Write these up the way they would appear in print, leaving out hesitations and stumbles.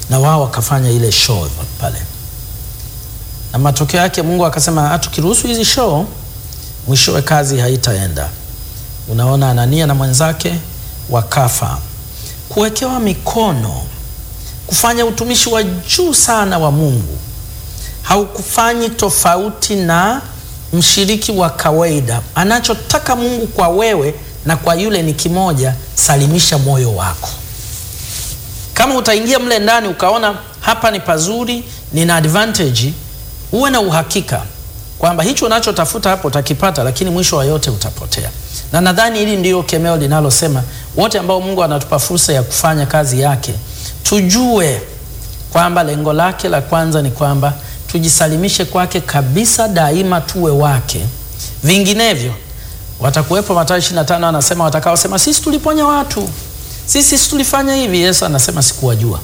na wao wakafanya ile show pale, na matokeo yake Mungu akasema tukiruhusu hizi show, mwishowe kazi haitaenda. Unaona, Anania na mwenzake wakafa. Kuwekewa mikono, kufanya utumishi wa juu sana wa Mungu, haukufanyi tofauti na mshiriki wa kawaida. Anachotaka Mungu kwa wewe na kwa yule ni kimoja: salimisha moyo wako. Kama utaingia mle ndani ukaona hapa ni pazuri, nina advantage, uwe na uhakika kwamba hicho unachotafuta hapo utakipata, lakini mwisho wa yote utapotea. Na nadhani hili ndio kemeo linalosema wote ambao Mungu anatupa fursa ya kufanya kazi yake, tujue kwamba lengo lake la kwanza ni kwamba tujisalimishe kwake kabisa, daima tuwe wake. Vinginevyo watakuwepo, Mathayo 25 anasema, watakaosema sisi tuliponya watu, sisi tulifanya hivi. Yesu anasema sikuwajua,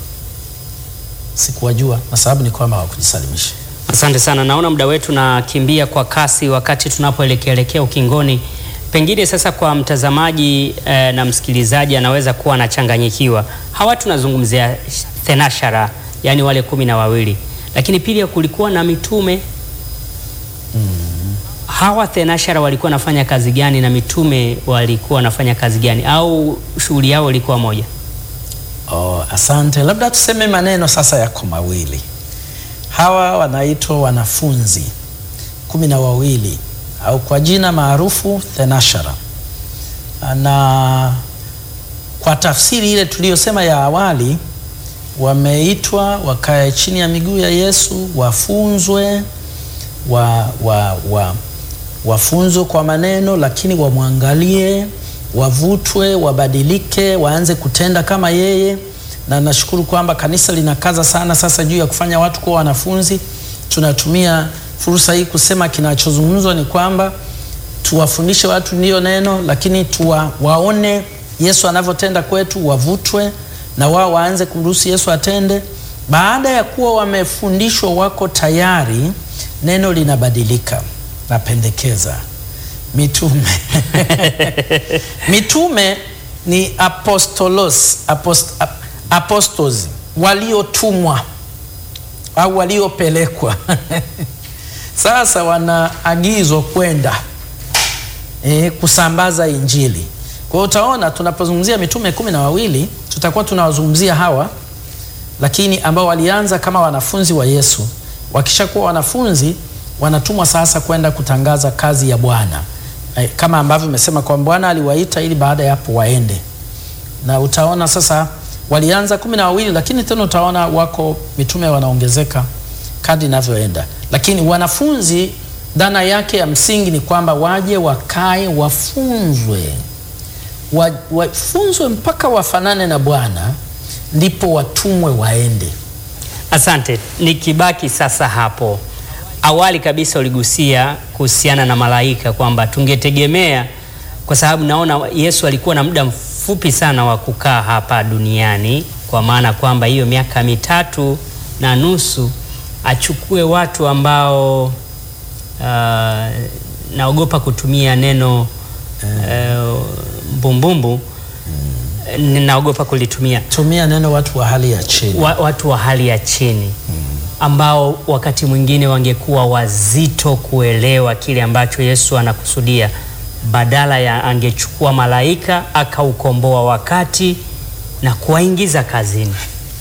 na sababu ni kwamba hawakujisalimisha. Asante sana. Naona muda wetu nakimbia kwa kasi wakati tunapoelekea ukingoni. Pengine sasa kwa mtazamaji na msikilizaji anaweza kuwa anachanganyikiwa. Hawa tunazungumzia thenashara, yani wale 12. Lakini pili kulikuwa na mitume. Hawa thenashara walikuwa nafanya kazi gani na mitume walikuwa nafanya kazi gani, au shughuli yao ilikuwa moja? Asante. Labda tuseme maneno sasa yako mawili. Hawa wanaitwa wanafunzi 12 au kwa jina maarufu thenashara. Na kwa tafsiri ile tuliyosema ya awali, wameitwa wakae chini ya miguu ya Yesu, wafunzwe, wafunzwe kwa maneno, lakini wamwangalie, wavutwe, wabadilike, waanze kutenda kama yeye. Na nashukuru kwamba kanisa linakaza sana sasa juu ya kufanya watu kuwa wanafunzi. Tunatumia fursa hii kusema kinachozungumzwa ni kwamba tuwafundishe watu ndio neno, lakini waone Yesu anavyotenda kwetu, wavutwe na wao waanze kumruhusu Yesu atende. Baada ya kuwa wamefundishwa, wako tayari, neno linabadilika. Napendekeza mitume. Mitume ni apostles, waliotumwa au waliopelekwa. Sasa wanaagizwa kwenda kusambaza Injili. Kwa hiyo utaona tunapozungumzia mitume 12 tutakuwa tunawazungumzia hawa, lakini ambao walianza kama wanafunzi wa Yesu. Wakishakuwa wanafunzi, wanatumwa sasa kwenda kutangaza kazi ya Bwana, kama ambavyo nimesema kwa Bwana aliwaita ili baada ya hapo waende. Na utaona sasa walianza 12, lakini tena utaona wako mitume wanaongezeka kadri inavyoenda. Lakini wanafunzi, dhana yake ya msingi ni kwamba waje, wakae, wafunzwe mpaka wafanane na Bwana, ndipo watumwe waende. Asante. Nikibaki sasa hapo, awali kabisa uligusia kuhusiana na malaika kwamba tungetegemea, kwa sababu naona Yesu alikuwa na muda mfupi sana wa kukaa hapa duniani, kwa maana kwamba hiyo miaka 3.5 achukue watu ambao naogopa kutumia neno mbumbumbu, ninaogopa kulitumia. Tumia neno watu wa hali ya chini. Watu wa hali ya chini ambao wakati mwingine wangekuwa wazito kuelewa kile ambacho Yesu anakusudia, badala ya angechukua malaika akaukomboa wakati na kuwaingiza kazini.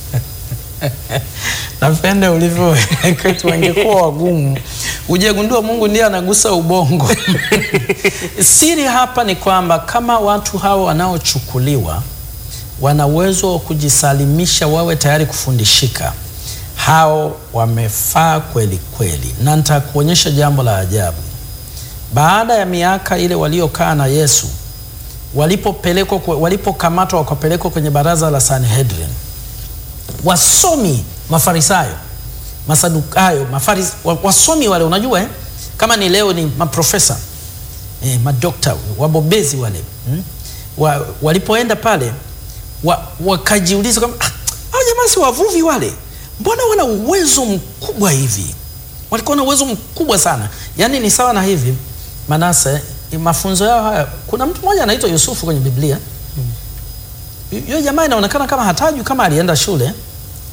Napenda ulivyo kwetu wangekuwa wagumu. Ujegundua Mungu ndiye anagusa ubongo. Siri hapa ni kwamba kama watu hao wanaochukuliwa wana uwezo wa kujisalimisha, wawe tayari kufundishika, hao wamefaa kweli kweli. Na nitakuonyesha jambo la ajabu. Baada ya miaka ile waliokaa na Yesu, walipokamatwa wakapelekwa kwenye baraza la Sanhedrin, wasomi, Mafarisayo, Masadukayo, wasomi wale, unajua kama ni leo ni maprofesa, madokta, wabobezi wale, walipoenda pale wakajiuliza kama hao jamaa si wavuvi wale, mbona wana uwezo mkubwa hivi? Walikuwa na uwezo mkubwa sana. Yaani ni sawa na hivi, Manase, mafunzo yao haya, kuna mtu mmoja anaitwa Yusufu kwenye Biblia. Yule jamaa inaonekana kama hatajui kama alienda shule.